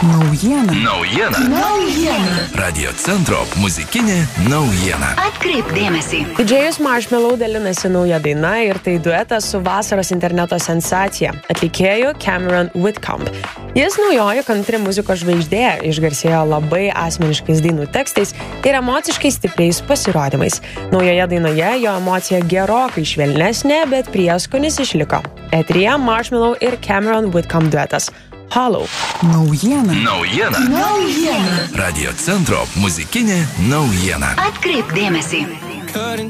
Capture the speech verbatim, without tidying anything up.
Naujiena. Naujiena. Naujiena. Radio centro muzikinė naujiena. Atkreipk dėmesį. Didžėjus Marshmello dalinasi nauja daina ir tai duetas su vasaros interneto sensacija atlikėju Cameron Whitcomb. Jis naujoji country muzikos žvaigždė, išgarsėjo labai asmeniškais dainų tekstais ir emociškai stipriais pasirodymais. Naujoje dainoje jo emocija gerokai švelnesnė, bet prieskonis išliko. Eteryje Marshmello ir Cameron Whitcomb duetas. Hollow. Naujiena. Naujiena. Naujiena. Radio centro muzikinė naujiena. Atkreipk dėmesį.